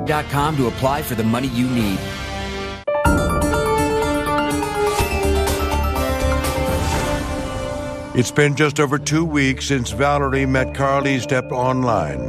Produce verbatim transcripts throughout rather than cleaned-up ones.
dot com to apply for the money you need. It's been just over two weeks since Valerie met Carl Estep online.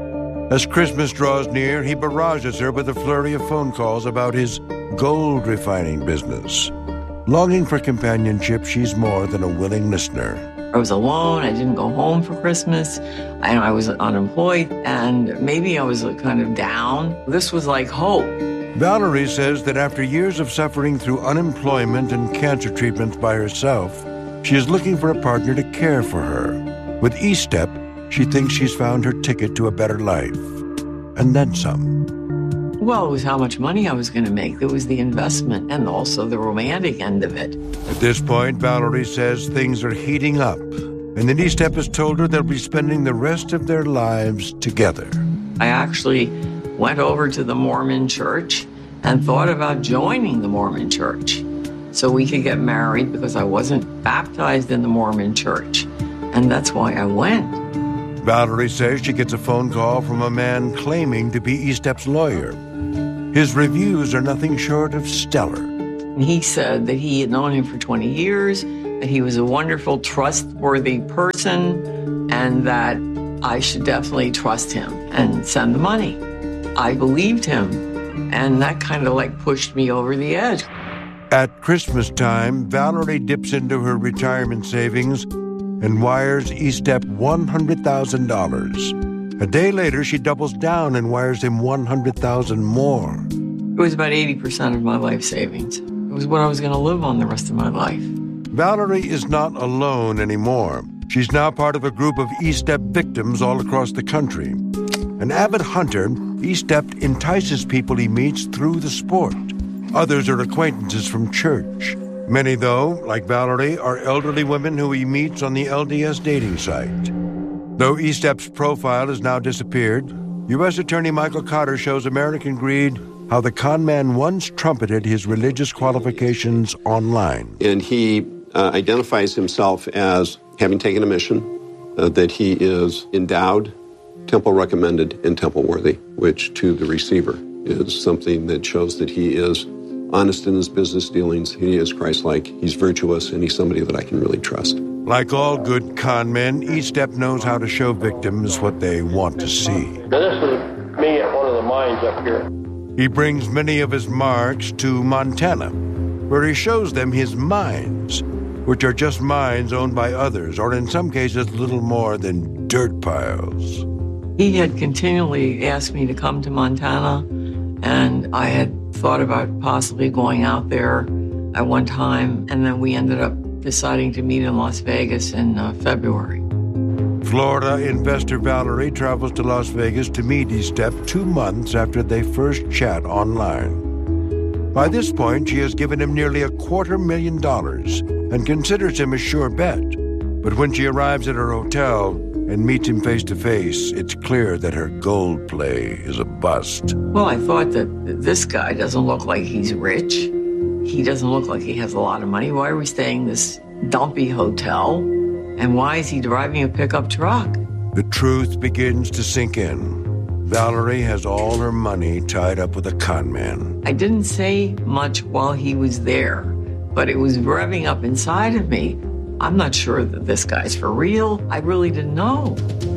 As Christmas draws near, he barrages her with a flurry of phone calls about his gold refining business. Longing for companionship, she's more than a willing listener. I was alone. I didn't go home for Christmas. And I was unemployed. And maybe I was kind of down. This was like hope. Valerie says that after years of suffering through unemployment and cancer treatments by herself, she is looking for a partner to care for her. With Estep, she thinks she's found her ticket to a better life. And then some. Well, it was how much money I was going to make. There was the investment and also the romantic end of it. At this point, Valerie says things are heating up, and that Estep has told her they'll be spending the rest of their lives together. I actually went over to the Mormon church and thought about joining the Mormon church so we could get married because I wasn't baptized in the Mormon church. And that's why I went. Valerie says she gets a phone call from a man claiming to be Estep's lawyer. His reviews are nothing short of stellar. He said that he had known him for twenty years, that he was a wonderful, trustworthy person, and that I should definitely trust him and send the money. I believed him, and that kind of like pushed me over the edge. At Christmas time, Valerie dips into her retirement savings and wires Estep one hundred thousand dollars. A day later, she doubles down and wires him one hundred thousand dollars more. It was about eighty percent of my life savings. It was what I was going to live on the rest of my life. Valerie is not alone anymore. She's now part of a group of Estep victims all across the country. An avid hunter, Estep entices people he meets through the sport. Others are acquaintances from church. Many, though, like Valerie, are elderly women who he meets on the L D S dating site. Though Estep's profile has now disappeared, U S Attorney Michael Cotter shows American Greed how the con man once trumpeted his religious qualifications online. And he uh, identifies himself as having taken a mission, uh, that he is endowed, temple recommended, and temple worthy, which to the receiver is something that shows that he is honest in his business dealings, he is Christ-like, he's virtuous, and he's somebody that I can really trust. Like all good con men, Estep knows how to show victims what they want to see. Now this is me at one of the mines up here. He brings many of his marks to Montana, where he shows them his mines, which are just mines owned by others, or in some cases little more than dirt piles. He had continually asked me to come to Montana, and I had thought about possibly going out there at one time, and then we ended up deciding to meet in Las Vegas in uh, February. Florida investor Valerie travels to Las Vegas to meet Estep two months after they first chat online. By this point, she has given him nearly a quarter million dollars and considers him a sure bet. But when she arrives at her hotel and meets him face to face, it's clear that her gold play is a bust. Well, I thought that this guy doesn't look like he's rich. He doesn't look like he has a lot of money. Why are we staying in this dumpy hotel? And why is he driving a pickup truck? The truth begins to sink in. Valerie has all her money tied up with a con man. I didn't say much while he was there, but it was revving up inside of me. I'm not sure that this guy's for real. I really didn't know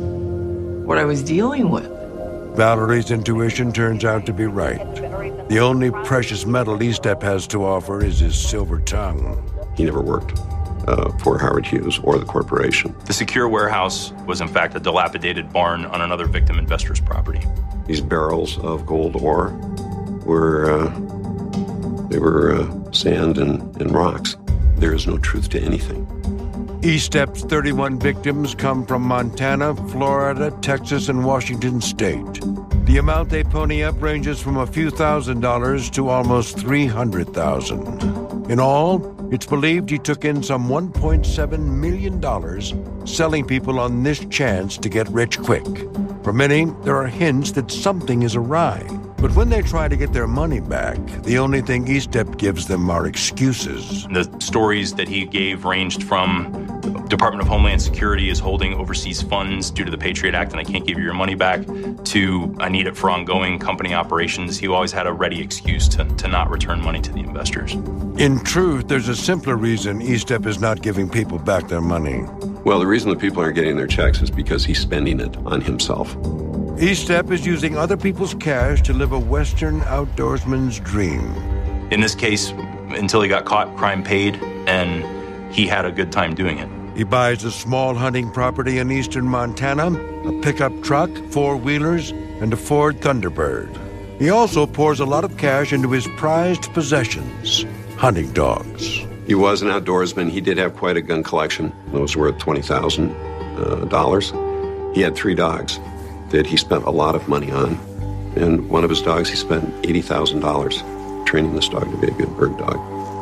what I was dealing with. Valerie's intuition turns out to be right. The only precious metal Estep has to offer is his silver tongue. He never worked uh, for Howard Hughes or the corporation. The secure warehouse was in fact a dilapidated barn on another victim investor's property. These barrels of gold ore were, uh, they were uh, sand and, and rocks. There is no truth to anything. Estep's thirty-one victims come from Montana, Florida, Texas, and Washington State. The amount they pony up ranges from a few thousand dollars to almost three hundred thousand dollars. In all, it's believed he took in some one point seven million dollars selling people on this chance to get rich quick. For many, there are hints that something is awry. But when they try to get their money back, the only thing Estep gives them are excuses. The stories that he gave ranged from Department of Homeland Security is holding overseas funds due to the Patriot Act and I can't give you your money back, to I need it for ongoing company operations. He always had a ready excuse to, to not return money to the investors. In truth, there's a simpler reason EastEp is not giving people back their money. Well, the reason that people aren't getting their checks is because he's spending it on himself. EastEp is using other people's cash to live a Western outdoorsman's dream. In this case, until he got caught, crime paid, and he had a good time doing it. He buys a small hunting property in eastern Montana, a pickup truck, four-wheelers, and a Ford Thunderbird. He also pours a lot of cash into his prized possessions, hunting dogs. He was an outdoorsman. He did have quite a gun collection. It was worth twenty thousand dollars. Uh, he had three dogs that he spent a lot of money on. And one of his dogs, he spent eighty thousand dollars training this dog to be a good bird dog.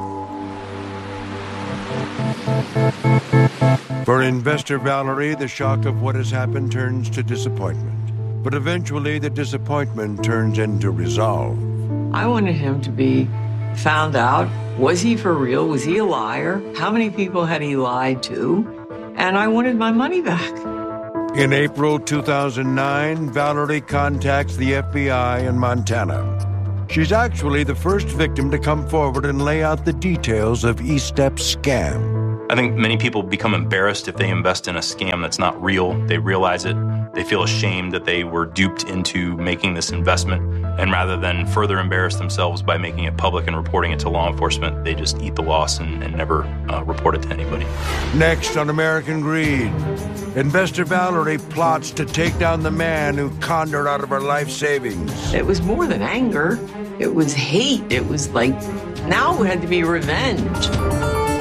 For investor Valerie, the shock of what has happened turns to disappointment. But eventually, the disappointment turns into resolve. I wanted him to be found out. Was he for real? Was he a liar? How many people had he lied to? And I wanted my money back. In April two thousand nine, Valerie contacts the F B I in Montana. She's actually the first victim to come forward and lay out the details of EastEp's scam. I think many people become embarrassed if they invest in a scam that's not real. They realize it. They feel ashamed that they were duped into making this investment. And rather than further embarrass themselves by making it public and reporting it to law enforcement, they just eat the loss and, and never uh, report it to anybody. Next on American Greed, investor Valerie plots to take down the man who conned her out of her life savings. It was more than anger. It was hate. It was like, now it had to be revenge.